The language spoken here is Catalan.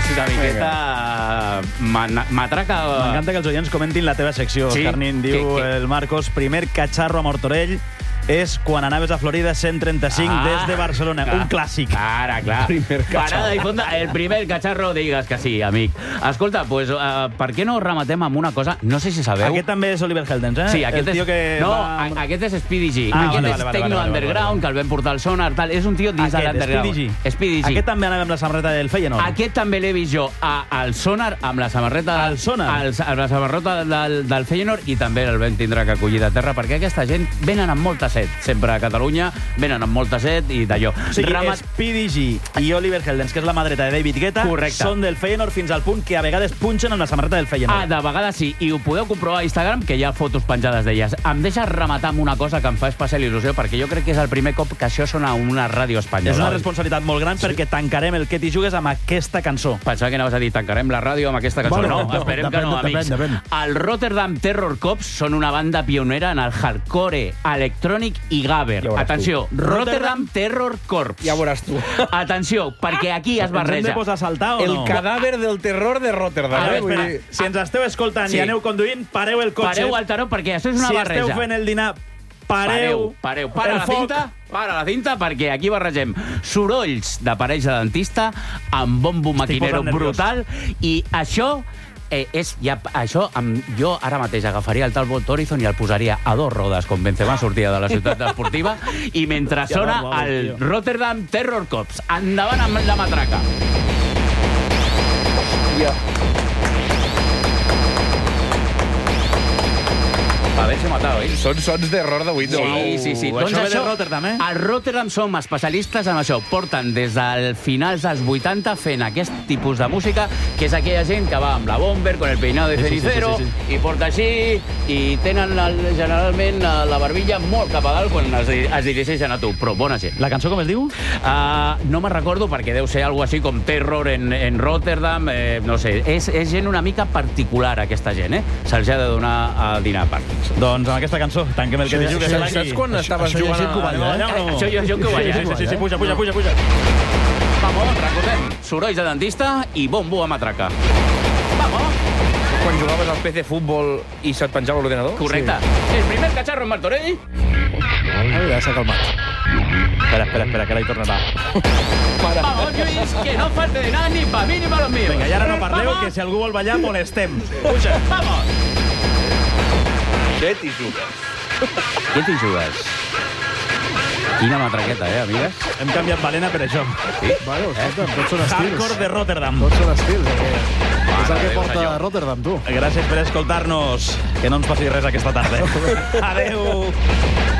una miqueta matraca. M'encanta que els oients comentin la teva secció. Sí? Òscar Nin diu el Marcos, primer catxarro a Martorell és quan anaves a Florida 135 des de Barcelona. Un clàssic. Ara, clar. Parada i fonda, el primer cacharro, digues que sí, amic. Escolta, pues, per què no rematem amb una cosa? No sé si sabeu... Aquest també és Oliver Heldens, eh? Sí, aquest el tio que no, va... aquest és Speedy G. Ah, aquest vale, és vale, Tecno vale, Underground, que el vam portar al Sonar, tal. És un tio dins de l'Underground. Speedy G. Speedy G. Aquest també anava amb la samarreta del Feyenoord. Aquest també l'he vist jo al Sonar, amb la samarreta... Al Sonar? Amb la samarreta del Feyenoord, i també el vam tindre que acollir de terra, perquè aquesta gent venen amb molta set, sempre a Catalunya, venen amb molta set i d'allò. O sigui, Speedy G i Oliver Heldens, que és la mà dreta de David Guetta, són del Feyenoord fins al punt que a vegades punxen amb la samarreta del Feyenoord. De vegades sí, i ho podeu comprovar a Instagram, que hi ha fotos penjades d'elles. Em deixes rematar amb una cosa que em fa especial il·lusió, perquè jo crec que és el primer cop que això sona a una ràdio espanyola. És una responsabilitat molt gran, perquè tancarem el Que t'hi jugues amb aquesta cançó. Pensava que anaves a dir, tancarem la ràdio amb aquesta cançó. No, esperem que no, amics. El Rotterdam Terror Cops són una banda pionera en el hardcore, electrònic i gabber. Atenció, Rotterdam Terror Corps. Ja veuràs tu. Atenció, perquè aquí es barreja. Ens hem de posar a saltar o no? El cadàver del terror de Rotterdam. A veure, espera, si ens esteu escoltant i aneu conduint, pareu el cotxe. Pareu al tarot, perquè això és una barreja. Si esteu fent el dinar, pareu. Para la cinta, perquè aquí barregem sorolls d'aparells de dentista amb bombo maquinero brutal, i això... jo ara mateix agafaria el Talbot Horizon i el posaria a 2 rodes com Benzema sortia de la ciutat esportiva i mentre sona el Rotterdam Terror Cops. Endavant amb la matraca. Haver-se matat, oi? Són sons d'error de Windows. Sí. Doncs això ve de Rotterdam, eh? Al Rotterdam som especialistes en això. Porten des del finals dels 80 fent aquest tipus de música, que és aquella gent que va amb la bomber, con el peinado de cenicero, i porta així, i tenen generalment la barbilla molt cap a dalt quan es dirigeixen a tu. Però bona gent. La cançó com es diu? No me'n recordo, perquè deu ser algo així com Terror en Rotterdam, no sé. És gent una mica particular, aquesta gent, eh? Se'ls ha de donar a dinar parties. Doncs amb aquesta cançó tanquem el Que t'hi jugues. Saps quan estaves jugant allà? Això jo que ho veia. Sí, puja. Vamos, recordem, sorolls de dentista i bombo a matraca. Vamos. Quan jugaves al PC Futbol i se't penjava l'ordenador? Correcte. El primer cacharro en Martorell. Ja s'ha calmat. Espera, que ara hi tornarà. Vamos, Lluís, que no falte de nada ni pa' mí ni pa' los míos. Vinga, i ara no parleu, que si algú vol ballar, molestem. Puja. Vamos. Què t'hi jugues? Quina matraqueta, amigues? Hem canviat balena per això. Sí? Bueno, escolta, tots són estils. Hardcore de Rotterdam. Tots són estils. És el que porta a Rotterdam, tu. Gràcies per escoltar-nos. Que no ens passi res aquesta tarda. Adeu.